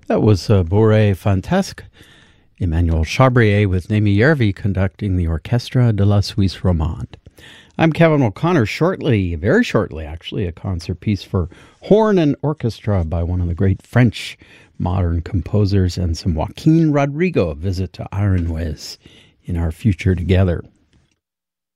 That was Bourrée Fantasque, Emmanuel Chabrier with Nemi Järvi conducting the Orchestra de la Suisse Romande. I'm Kevin O'Connor. Shortly, very shortly actually, a concert piece for horn and orchestra by one of the great French modern composers, and some Joaquin Rodrigo, a visit to Aranjuez in our future together.